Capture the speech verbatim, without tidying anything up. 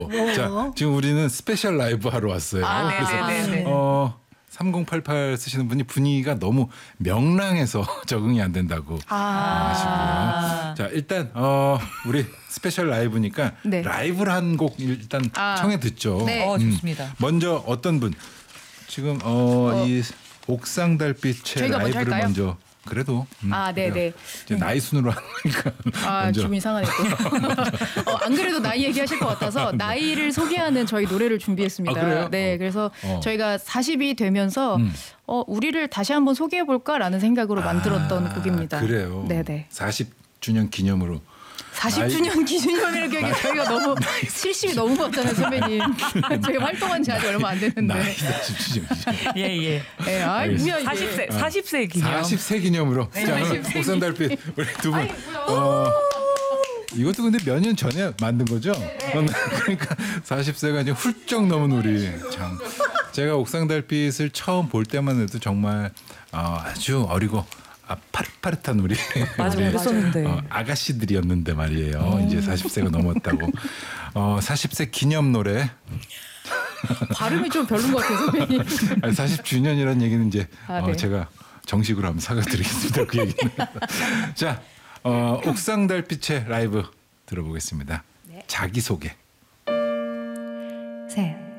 자, 지금 우리는 스페셜 라이브 하러 왔어요. 아, 그래서 네네네. 어, 삼공팔팔 쓰시는 분이 분위기가 너무 명랑해서 적응이 안 된다고 아. 하시고요. 자, 일단 어, 우리 스페셜 라이브니까 네. 라이브를 한 곡 일단 아. 청해 듣죠. 네. 어, 좋습니다. 먼저 어떤 분? 지금 어, 어. 이 옥상 달빛의 저희가 먼저 라이브를 할까요? 먼저 그래도 음, 아, 네, 그래요. 네. 이제 나이 순으로 하니까 아, 먼저 기분이 상하네 또. 어, 안 그래도 나이 얘기하실 것 같아서 나이를 소개하는 저희 노래를 준비했습니다. 아, 그래요? 네, 어. 그래서 어. 저희가 사십이 되면서 음. 어, 우리를 다시 한번 소개해 볼까라는 생각으로 만들었던 아, 곡입니다. 그래요. 네, 네. 사십 주년 기념으로 사십 주년 기준이라는 게 저희가 너무 칠십이 넘은 것 같잖아요, 선배님. 저희가 활동한 지 아직 얼마 안 됐는데. 나이 사십 주년. 예, 예. 예, 아, 뭐야 이게. 사십 세, 사십 세 기념. 사십 세 기념으로. 자, 오늘 사십 세 옥상 달빛 우리 두 분. 어, 이것도 근데 몇 년 전에 만든 거죠? 그러니까 사십 세가 이제 훌쩍 넘은 우리 참. 제가 옥상 달빛을 처음 볼 때만 해도 정말 어, 아주 어리고 아, 파릇파릇한 우리 맞아, 우리, 그랬었는데. 어, 아가씨들이었는데 말이에요. 이제 사십 세가 넘었다고. 어, 사십 세 기념 노래. 발음이 좀 별론 것 같아요, 선배님. 아니, 사십 주년이라는 얘기는 이제 아, 어, 네. 제가 정식으로 한번 사과드리겠습니다. 그 얘기는. 자, 어, 옥상 달빛의 라이브 들어보겠습니다. 네. 자기소개. 셋.